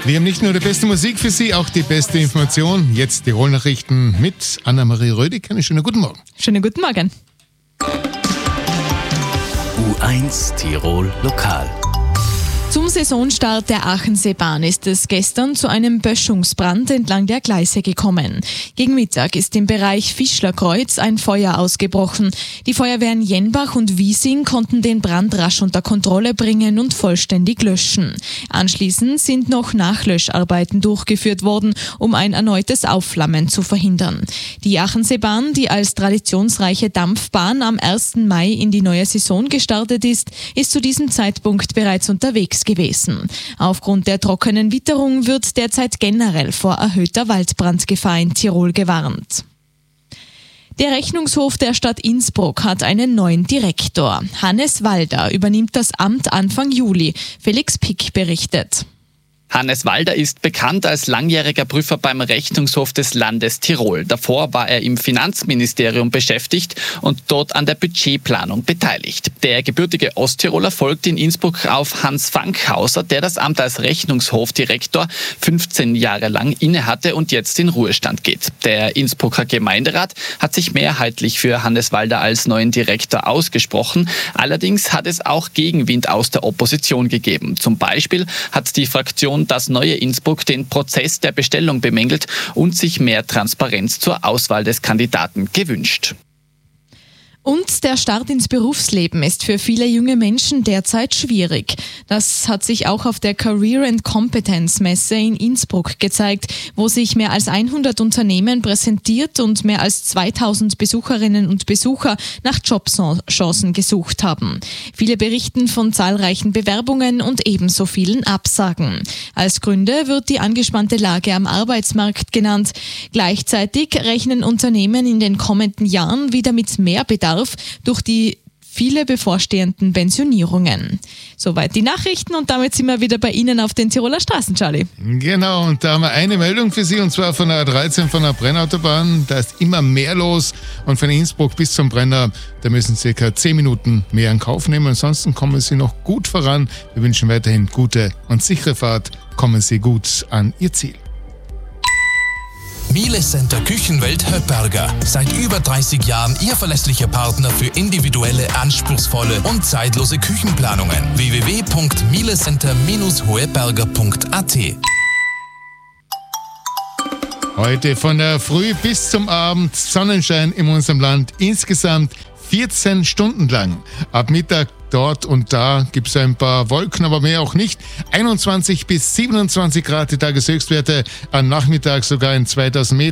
Wir haben nicht nur die beste Musik für Sie, auch die beste Information. Jetzt Tirol-Nachrichten mit Anna-Marie Rödig. Einen schönen guten Morgen. Schönen guten Morgen. U1 Tirol Lokal. Zum Saisonstart der Achenseebahn ist es gestern zu einem Böschungsbrand entlang der Gleise gekommen. Gegen Mittag ist im Bereich Fischlerkreuz ein Feuer ausgebrochen. Die Feuerwehren Jenbach und Wiesing konnten den Brand rasch unter Kontrolle bringen und vollständig löschen. Anschließend sind noch Nachlöscharbeiten durchgeführt worden, um ein erneutes Aufflammen zu verhindern. Die Achenseebahn, die als traditionsreiche Dampfbahn am 1. Mai in die neue Saison gestartet ist zu diesem Zeitpunkt bereits unterwegs gewesen. Aufgrund der trockenen Witterung wird derzeit generell vor erhöhter Waldbrandgefahr in Tirol gewarnt. Der Rechnungshof der Stadt Innsbruck hat einen neuen Direktor. Hannes Walder übernimmt das Amt Anfang Juli. Felix Pick berichtet. Hannes Walder ist bekannt als langjähriger Prüfer beim Rechnungshof des Landes Tirol. Davor war er im Finanzministerium beschäftigt und dort an der Budgetplanung beteiligt. Der gebürtige Osttiroler folgt in Innsbruck auf Hans Fankhauser, der das Amt als Rechnungshofdirektor 15 Jahre lang innehatte und jetzt in Ruhestand geht. Der Innsbrucker Gemeinderat hat sich mehrheitlich für Hannes Walder als neuen Direktor ausgesprochen. Allerdings hat es auch Gegenwind aus der Opposition gegeben. Zum Beispiel hat die Fraktion Das Neue Innsbruck den Prozess der Bestellung bemängelt und sich mehr Transparenz zur Auswahl des Kandidaten gewünscht. Und der Start ins Berufsleben ist für viele junge Menschen derzeit schwierig. Das hat sich auch auf der Career and Competence Messe in Innsbruck gezeigt, wo sich mehr als 100 Unternehmen präsentiert und mehr als 2000 Besucherinnen und Besucher nach Jobchancen gesucht haben. Viele berichten von zahlreichen Bewerbungen und ebenso vielen Absagen. Als Gründe wird die angespannte Lage am Arbeitsmarkt genannt. Gleichzeitig rechnen Unternehmen in den kommenden Jahren wieder mit mehr Bedarf durch die viele bevorstehenden Pensionierungen. Soweit die Nachrichten und damit sind wir wieder bei Ihnen auf den Tiroler Straßen, Charlie. Genau, und da haben wir eine Meldung für Sie und zwar von der A13 von der Brennautobahn. Da ist immer mehr los und von Innsbruck bis zum Brenner, da müssen Sie ca. 10 Minuten mehr in Kauf nehmen. Ansonsten kommen Sie noch gut voran. Wir wünschen weiterhin gute und sichere Fahrt. Kommen Sie gut an Ihr Ziel. Miele Center Küchenwelt Höpperger. Seit über 30 Jahren Ihr verlässlicher Partner für individuelle, anspruchsvolle und zeitlose Küchenplanungen. www.mielecenter-hoeberger.at. Heute von der Früh bis zum Abend Sonnenschein in unserem Land. Insgesamt 14 Stunden lang. Ab Mittag dort und da gibt es ein paar Wolken, aber mehr auch nicht. 21 bis 27 Grad die Tageshöchstwerte, am Nachmittag sogar in 2000 Meter.